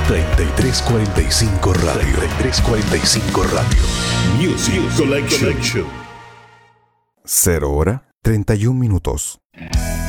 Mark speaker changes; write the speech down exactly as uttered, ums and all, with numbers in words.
Speaker 1: treinta y tres cuarenta y cinco Radio. treinta y tres cuarenta y cinco Radio. Music Collection.
Speaker 2: Cero hora, treinta y un minutos.